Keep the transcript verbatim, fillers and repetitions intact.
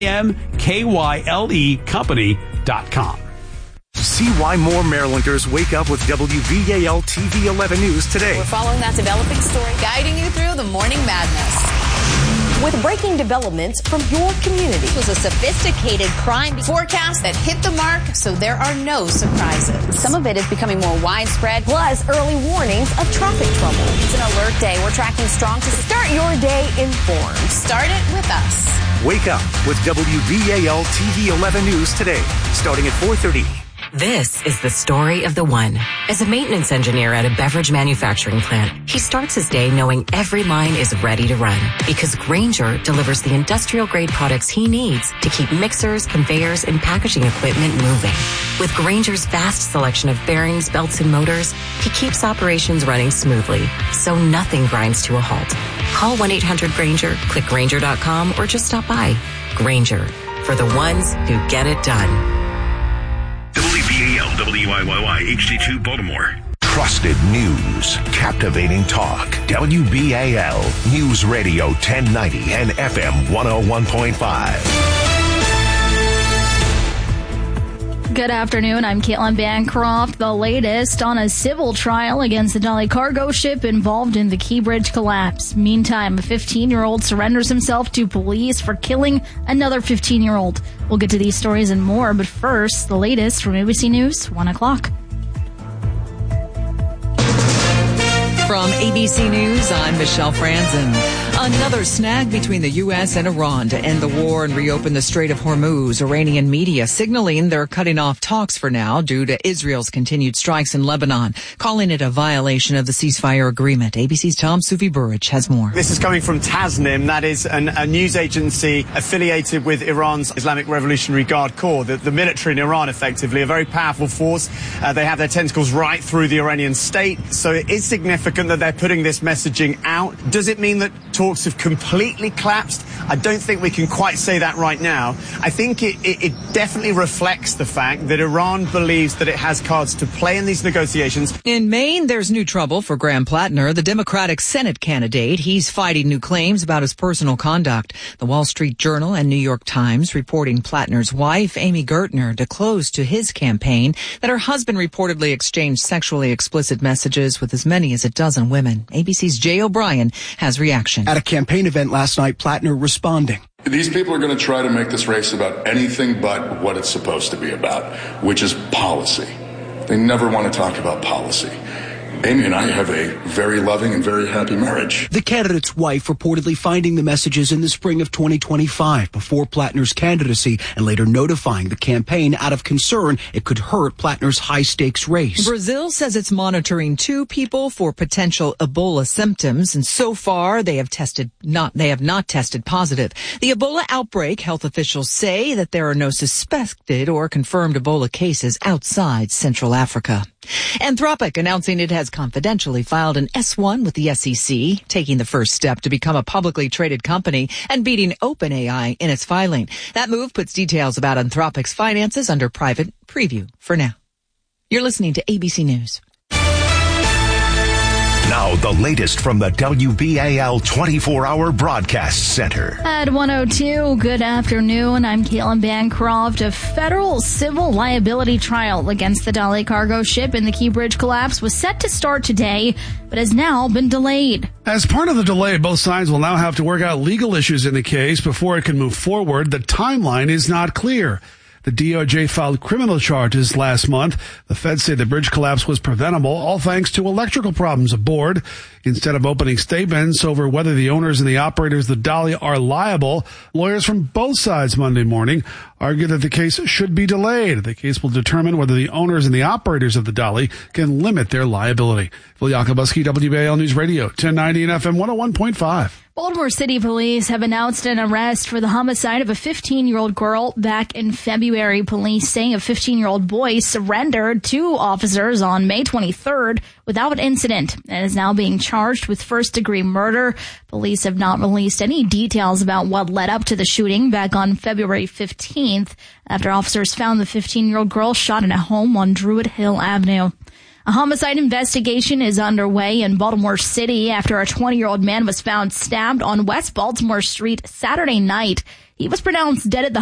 M K Y L E company dot com. See why more Marylanders wake up with W B A L T V eleven News today. We're following that developing story, guiding you through the morning madness. With breaking developments from your community. It was a sophisticated crime forecast that hit the mark, so there are no surprises. Some of it is becoming more widespread, plus early warnings of traffic trouble. It's an alert day. We're tracking strong to start your day informed. Start it with us. Wake up with W B A L T V eleven News today, starting at four thirty. This is the story of the one. As a maintenance engineer at a beverage manufacturing plant, he starts his day knowing every line is ready to run because Grainger delivers the industrial-grade products he needs to keep mixers, conveyors, and packaging equipment moving. With Grainger's vast selection of bearings, belts, and motors, he keeps operations running smoothly, so nothing grinds to a halt. Call one eight hundred Grainger, click Grainger dot com, or just stop by. Grainger, for the ones who get it done. W B A L, W I Y Y, H D two, Baltimore. Trusted news, captivating talk. W B A L News Radio ten ninety and F M one oh one point five. Good afternoon. I'm Caitlin Bancroft. The latest on a civil trial against the Dali cargo ship involved in the Key Bridge collapse. Meantime, a fifteen-year-old surrenders himself to police for killing another fifteen-year-old. We'll get to these stories and more, but first, the latest from A B C News, one o'clock. From A B C News, I'm Michelle Franzen. Another snag between the U S and Iran to end the war and reopen the Strait of Hormuz. Iranian media signaling they're cutting off talks for now due to Israel's continued strikes in Lebanon, calling it a violation of the ceasefire agreement. A B C's Tom Sufi Burrich has more. This is coming from Tasnim, that is an, a news agency affiliated with Iran's Islamic Revolutionary Guard Corps, the, the military in Iran, effectively, a very powerful force. Uh, they have their tentacles right through the Iranian state, so it is significant that they're putting this messaging out. Does it mean that talks have completely collapsed? I don't think we can quite say that right now. I think it, it, it definitely reflects the fact that Iran believes that it has cards to play in these negotiations. In Maine, there's new trouble for Graham Plattner, the Democratic Senate candidate. He's fighting new claims about his personal conduct. The Wall Street Journal and New York Times reporting Plattner's wife, Amy Gertner, disclosed to his campaign that her husband reportedly exchanged sexually explicit messages with as many as a dozen women. A B C's Jay O'Brien has reaction. At a campaign event last night, Plattner responding. These people are going to try to make this race about anything but what it's supposed to be about, which is policy. They never want to talk about policy. Amy and I have a very loving and very happy marriage. The candidate's wife reportedly finding the messages in the spring of twenty twenty-five before Plattner's candidacy and later notifying the campaign out of concern it could hurt Plattner's high-stakes race. Brazil says it's monitoring two people for potential Ebola symptoms, and so far they have tested not they have not tested positive. The Ebola outbreak, health officials say that there are no suspected or confirmed Ebola cases outside Central Africa. Anthropic announcing it has confidentially filed an S one with the S E C, taking the first step to become a publicly traded company and beating OpenAI in its filing. That move puts details about Anthropic's finances under private preview for now. You're listening to A B C News. Now, the latest from the W B A L twenty-four hour Broadcast Center. At one oh two, good afternoon. I'm Caitlin Bancroft. A federal civil liability trial against the Dali cargo ship in the Key Bridge collapse was set to start today, but has now been delayed. As part of the delay, both sides will now have to work out legal issues in the case before it can move forward. The timeline is not clear. The D O J filed criminal charges last month. The feds say the bridge collapse was preventable, all thanks to electrical problems aboard. Instead of opening statements over whether the owners and the operators of the Dali are liable, lawyers from both sides Monday morning argue that the case should be delayed. The case will determine whether the owners and the operators of the Dali can limit their liability. Phil Yakubuski, W B A L News Radio, ten ninety and F M one oh one point five. Baltimore City Police have announced an arrest for the homicide of a fifteen-year-old girl back in February. Police saying a fifteen-year-old boy surrendered to officers on May twenty-third without incident and is now being charged with first-degree murder. Police have not released any details about what led up to the shooting back on February fifteenth after officers found the fifteen-year-old girl shot in a home on Druid Hill Avenue. A A homicide investigation is underway in Baltimore City after a twenty-year-old man was found stabbed on West Baltimore Street Saturday night. He was pronounced dead at the